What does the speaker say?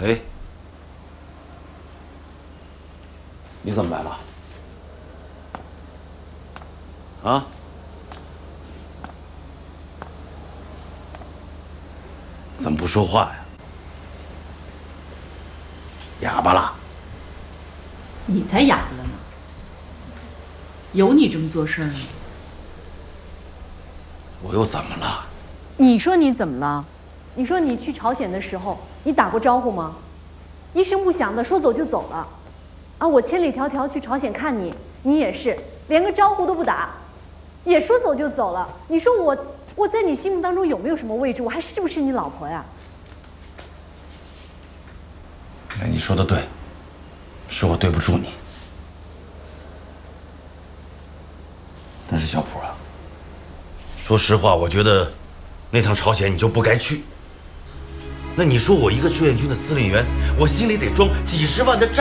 哎，你怎么来了？啊？怎么不说话呀？哑巴了？ 你才哑巴了呢！有你这么做事儿呢？ 我又怎么了？ 你说你怎么了？你说你去朝鲜的时候，你打过招呼吗？一声不响的说走就走了。啊，我千里迢迢去朝鲜看你，你也是连个招呼都不打，也说走就走了。你说我在你心目当中有没有什么位置？我还是不是你老婆呀？ 哎，你说的对，是我对不住你。但是小普啊，说实话，我觉得那趟朝鲜你就不该去。那你说我一个志愿军的司令员，我心里得装几10万的战